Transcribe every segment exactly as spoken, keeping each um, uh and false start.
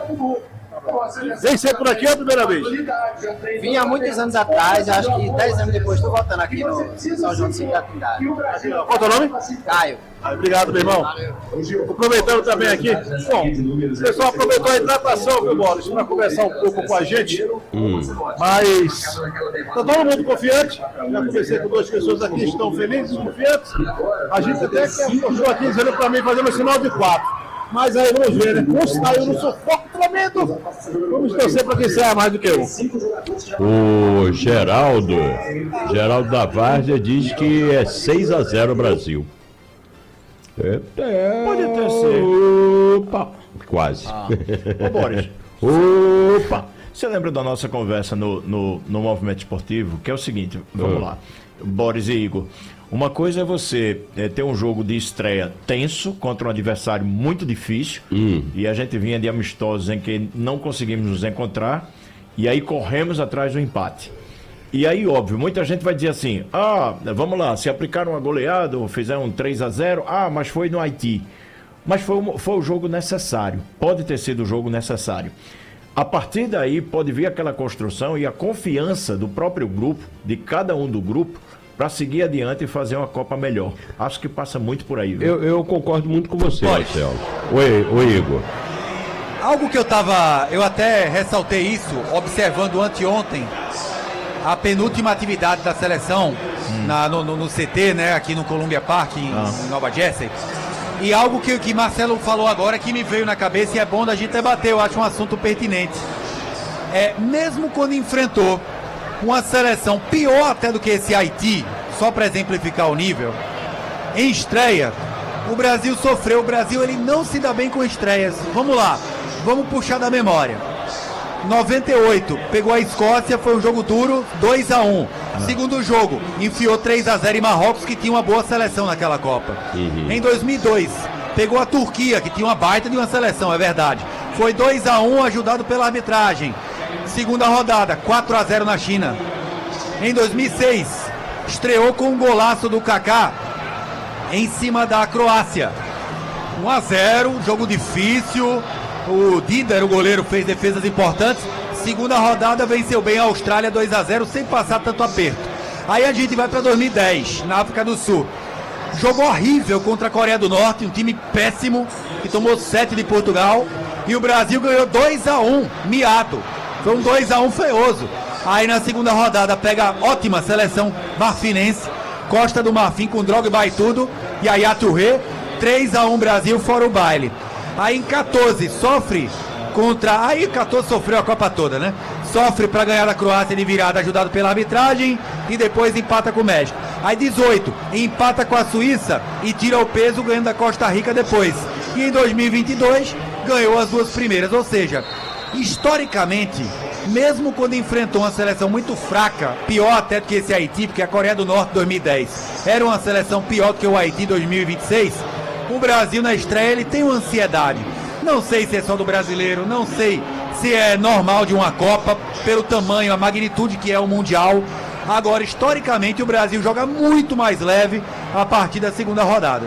Vem ser por aqui é a primeira vez? Vim há muitos anos atrás, acho que dez anos depois estou voltando aqui no São João de Cima da Trindade. Qual é o nome? Caio. Ah, obrigado, meu irmão. Valeu. Aproveitando também aqui, bom, o pessoal aproveitou a hidratação, viu, Boris, para conversar um pouco com a gente. Hum. Mas está todo mundo confiante. Já conversei com duas pessoas aqui que estão felizes, confiantes. A gente até postou aqui dizendo para mim fazendo o sinal de quatro. Mas aí vamos ver, né? Um saiu no sufoco tremendo. Vamos torcer para quem saia mais do que um. O Geraldo, Geraldo da Várzea diz que é seis a zero Brasil. É, é, Pode até ser. Opa, quase. Ah. Ô, Boris. Opa. Você lembra da nossa conversa no, no, no Movimento Esportivo? Que é o seguinte, vamos uh. lá. Boris e Igor. Uma coisa é você é, ter um jogo de estreia tenso contra um adversário muito difícil. Hum. E a gente vinha de amistosos em que não conseguimos nos encontrar. E aí corremos atrás do empate. E aí, óbvio, muita gente vai dizer assim, ah, vamos lá, se aplicaram uma goleada ou fizeram um três a zero, ah, mas foi no Haiti. Mas foi, foi o jogo necessário, pode ter sido o jogo necessário. A partir daí pode vir aquela construção e a confiança do próprio grupo, de cada um do grupo, para seguir adiante e fazer uma Copa melhor. Acho que passa muito por aí, viu? Eu, eu concordo muito com você, Marcelo. Oi, oi, Igor. Algo que eu tava, eu até ressaltei isso, observando anteontem, a penúltima atividade da seleção hum. na, no, no C T, né, aqui no Columbia Park, em, ah. em Nova Jersey. E algo que, que Marcelo falou agora que me veio na cabeça e é bom da gente debater, eu acho um assunto pertinente. É, mesmo quando enfrentou uma seleção pior até do que esse Haiti, só para exemplificar o nível, em estreia, o Brasil sofreu, o Brasil ele não se dá bem com estreias. Vamos lá, vamos puxar da memória. noventa e oito, pegou a Escócia, foi um jogo duro, dois a um. Ah. Segundo jogo, enfiou três a zero em Marrocos, que tinha uma boa seleção naquela Copa. Uhum. Em dois mil e dois, pegou a Turquia, que tinha uma baita de uma seleção, é verdade. Foi dois a um, ajudado pela arbitragem. Segunda rodada, quatro a zero na China. Em dois mil e seis, estreou com um golaço do Kaká em cima da Croácia. um a zero, jogo difícil. O Dida, o goleiro, fez defesas importantes. Segunda rodada, venceu bem a Austrália dois a zero, sem passar tanto aperto. Aí a gente vai para dois mil e dez, na África do Sul. Jogo horrível contra a Coreia do Norte, um time péssimo, que tomou sete de Portugal. E o Brasil ganhou dois a um, miado. Foi um dois a um feioso. Aí na segunda rodada pega a ótima seleção marfinense, Costa do Marfim com Drogba e tudo, e aí a Touré, três a um Brasil, fora o baile. Aí em quatorze sofre contra... Aí quatorze sofreu a Copa toda, né? Sofre para ganhar da Croácia de virada, ajudado pela arbitragem, e depois empata com o México. Aí dezoito, empata com a Suíça e tira o peso ganhando da Costa Rica depois. E em dois mil e vinte e dois ganhou as duas primeiras, ou seja, historicamente, mesmo quando enfrentou uma seleção muito fraca, pior até do que esse Haiti, porque a Coreia do Norte dois mil e dez era uma seleção pior do que o Haiti dois mil e vinte e seis, o Brasil na estreia ele tem uma ansiedade. Não sei se é só do brasileiro, não sei se é normal de uma Copa, pelo tamanho, a magnitude que é o Mundial. Agora, historicamente, o Brasil joga muito mais leve a partir da segunda rodada.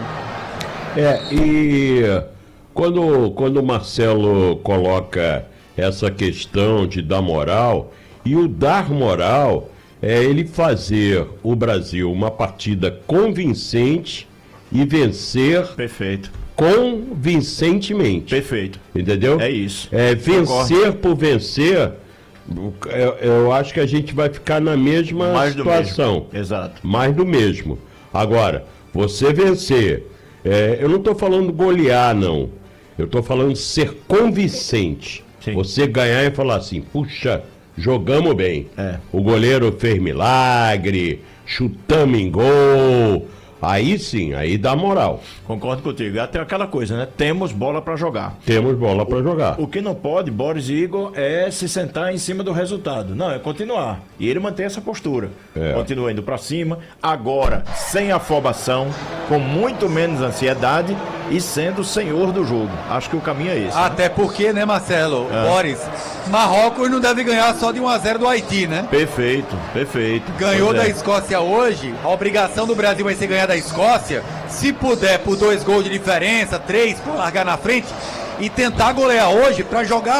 É, e quando, quando o Marcelo coloca essa questão de dar moral, e o dar moral é ele fazer o Brasil uma partida convincente e vencer Perfeito. convincentemente. Perfeito. Entendeu? É isso. É, vencer por vencer, eu, eu acho que a gente vai ficar na mesma Mais situação. Do mesmo. Exato. Mais do mesmo. Agora, você vencer, é, eu não estou falando golear, não. Eu estou falando ser convincente. Sim. Você ganhar e falar assim, puxa, jogamos bem. É. O goleiro fez milagre, chutamos em gol. Aí sim, aí dá moral. Concordo contigo. Até aquela coisa, né? Temos bola para jogar. Temos bola para jogar. O que não pode, Boris e Igor, é se sentar em cima do resultado. Não, é continuar. E ele mantém essa postura. É. Continua indo para cima. Agora, sem afobação, com muito menos ansiedade e sendo o senhor do jogo. Acho que o caminho é esse. Até né? porque, né, Marcelo? É. Boris, Marrocos não deve ganhar só de um a zero do Haiti, né? Perfeito, perfeito. Ganhou é. da Escócia hoje. A obrigação do Brasil vai ser ganhar da Escócia. Se puder, por dois gols de diferença, três, por largar na frente e tentar golear hoje para jogar